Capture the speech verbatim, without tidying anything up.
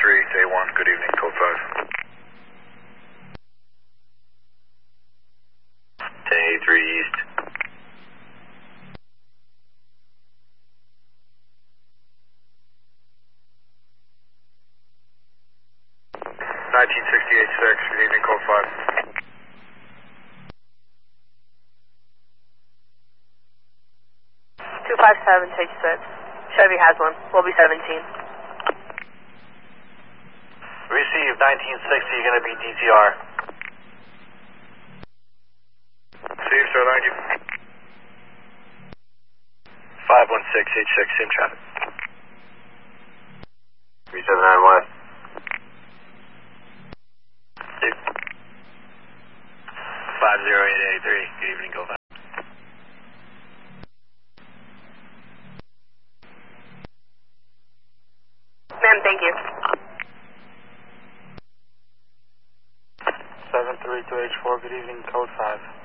three, day one, good evening, code five. ten eighty-three East. nineteen sixty-eight six, good evening, code five. two five seven, take six. Chevy has one. We'll be seventeen. Receive nineteen sixty, going to be D T R. See you, sir, thank you. five one six eight six, in traffic. three seven nine West. five zero eight eight three, good evening, go five. Ma'am, thank you. seven three two H four, good evening, code five.